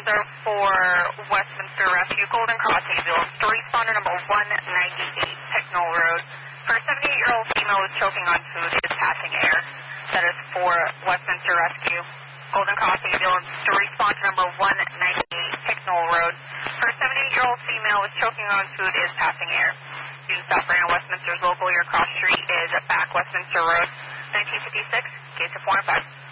are for Westminster Rescue, Golden Cross ambulance, to responder number 198, Pecknell Road. For a 78-year-old female who's choking on food is passing air. That is for Westminster Rescue, Golden Cross ambulance, to respond to number 198, Pecknell Road. For a 78-year-old female who's choking on food is passing air. Student suffering on Westminster's local, your cross street is back Westminster Road, 1956, gates of 4 and 5.